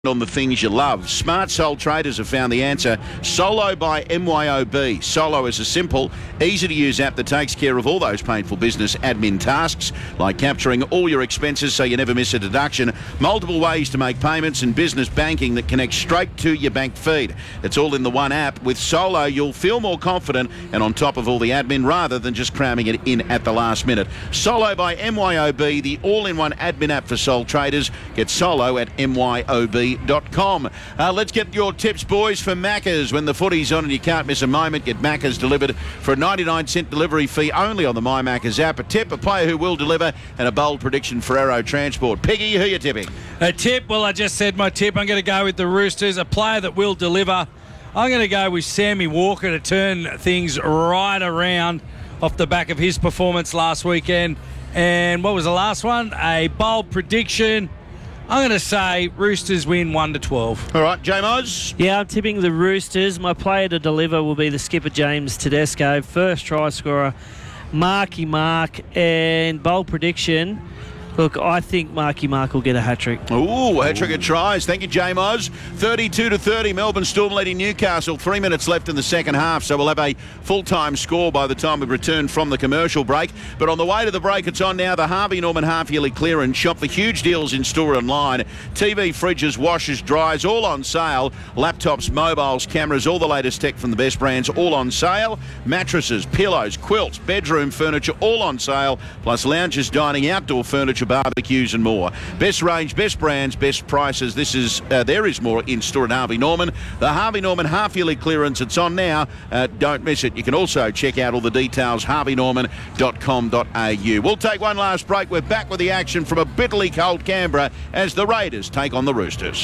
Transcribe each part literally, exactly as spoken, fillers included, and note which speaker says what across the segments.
Speaker 1: on the things you love. Smart Sole traders have found the answer. Solo by M Y O B. Solo is a simple, easy-to-use app that takes care of all those painful business admin tasks, like capturing all your expenses so you never miss a deduction, multiple ways to make payments, and business banking that connects straight to your bank feed. It's all in the one app. With Solo, you'll feel more confident and on top of all the admin rather than just cramming it in at the last minute. Solo by M Y O B, the all-in-one admin app for sole traders. Get Solo at M Y O B dot com. Uh, let's get your tips, boys, for Macca's. When the footy's on and you can't miss a moment, get Macca's delivered for a ninety-nine cent delivery fee only on the My Macca's app. A tip, a player who will deliver, and a bold prediction for Aero Transport. Piggy, who are you tipping?
Speaker 2: A tip? Well, I just said my tip. I'm going to go with the Roosters, a player that will deliver. I'm going to go with Sammy Walker to turn things right around off the back of his performance last weekend. And what was the last one? A bold prediction. I'm going to say Roosters win one to twelve.
Speaker 1: All right, J-Moz?
Speaker 3: Yeah, I'm tipping the Roosters. My player to deliver will be the skipper, James Tedesco. First try scorer, Marky Mark. And bold prediction, look, I think Marky Mark will get a hat-trick.
Speaker 1: Ooh, hat-trick of tries. Thank you, J-Moz. thirty-two to thirty, Melbourne Storm leading Newcastle. Three minutes left in the second half, so we'll have a full-time score by the time we return from the commercial break. But on the way to the break, it's on now, the Harvey Norman half-yearly clearance. Shop for huge deals in store online. T V, fridges, washers, dryers, all on sale. Laptops, mobiles, cameras, all the latest tech from the best brands, all on sale. Mattresses, pillows, quilts, bedroom furniture, all on sale. Plus lounges, dining, outdoor furniture, barbecues and more. Best range, best brands, best prices. This is uh, there is more in store at Harvey Norman. The Harvey Norman half-yearly clearance, it's on now. Uh, don't miss it. You can also check out all the details, harvey norman dot com dot a u. We'll take one last break. We're back with the action from a bitterly cold Canberra as the Raiders take on the Roosters.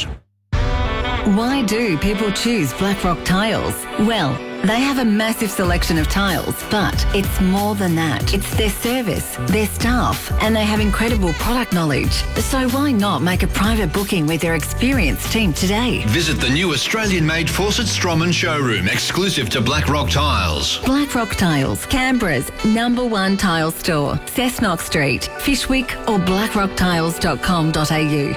Speaker 4: Why do people choose Blackrock Tiles? Well, they have a massive selection of tiles, but it's more than that. It's their service, their staff, and they have incredible product knowledge. So why not make a private booking with their experienced team today?
Speaker 5: Visit the new Australian-made Fawcett Stroman showroom, exclusive to Blackrock Tiles.
Speaker 4: Blackrock Tiles, Canberra's number one tile store. Cessnock Street, Fishwick or blackrock tiles dot com dot a u.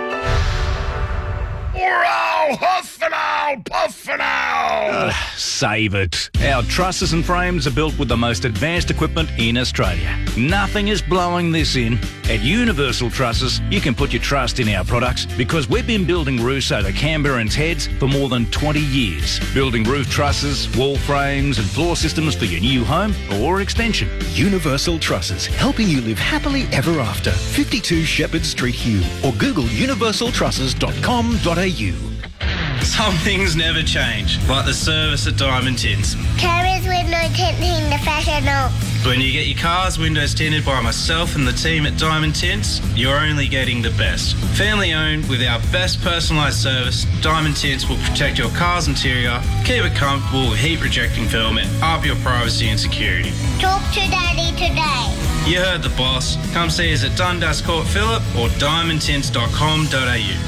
Speaker 6: Huffanal, Puffanal!
Speaker 7: Uh, save it. Our trusses and frames are built with the most advanced equipment in Australia. Nothing is blowing this in. At Universal Trusses, you can put your trust in our products because we've been building roofs over Canberrans' heads for more than twenty years. Building roof trusses, wall frames and floor systems for your new home or extension.
Speaker 8: Universal Trusses, helping you live happily ever after. fifty-two Shepherd Street, Hugh, or Google universal trusses dot com dot a u.
Speaker 9: Some things never change, like the service at Diamond Tints.
Speaker 10: Carriers window tinting the fashion.
Speaker 9: When you get your car's windows tinted by myself and the team at Diamond Tints, you're only getting the best. Family owned with our best personalised service, Diamond Tints will protect your car's interior, keep it comfortable with heat rejecting film and up your privacy and security.
Speaker 10: Talk to Daddy today.
Speaker 9: You heard the boss. Come see us at Dundas Court Phillip or diamond tints dot com dot a u.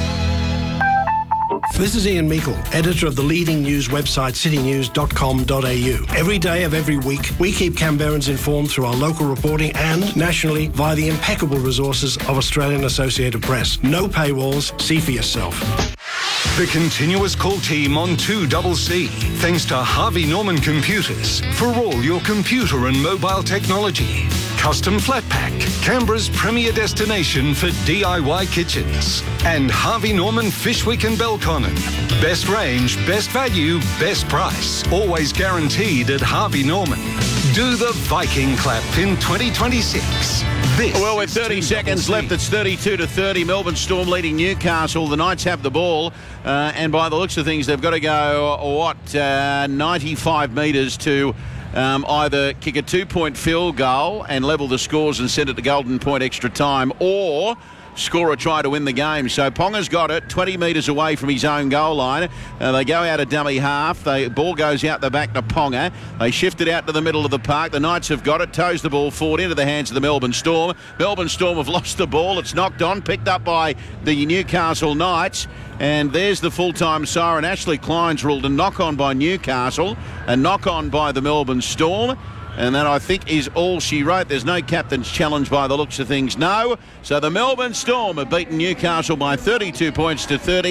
Speaker 11: This is Ian Meikle, editor of the leading news website city news dot com dot a u. Every day of every week, we keep Canberrans informed through our local reporting and nationally via the impeccable resources of Australian Associated Press. No paywalls, see for yourself.
Speaker 5: The continuous call team on two C C, thanks to Harvey Norman Computers for all your computer and mobile technology. Custom Flat Pack, Canberra's premier destination for D I Y kitchens. And Harvey Norman Fishwick and Belconnen. Best range, best value, best price. Always guaranteed at Harvey Norman. Do the Viking clap in twenty twenty-six. This
Speaker 1: well, with thirty seconds left, it's thirty-two to thirty. Melbourne Storm leading Newcastle. The Knights have the ball, uh, and by the looks of things, they've got to go, what, uh, ninety-five metres to um, either kick a two-point field goal and level the scores and send it to Golden Point extra time, or score a try to win the game. So Ponga's got it, twenty metres away from his own goal line. Uh, they go out a dummy half. The ball goes out the back to Ponga. They shift it out to the middle of the park. The Knights have got it, toes the ball forward into the hands of the Melbourne Storm. Melbourne Storm have lost the ball. It's knocked on, picked up by the Newcastle Knights. And there's the full-time siren. Ashley Klein's ruled a knock-on by Newcastle, a knock-on by the Melbourne Storm. And that, I think, is all she wrote. There's no captain's challenge by the looks of things, no. So the Melbourne Storm have beaten Newcastle by thirty-two points to thirty.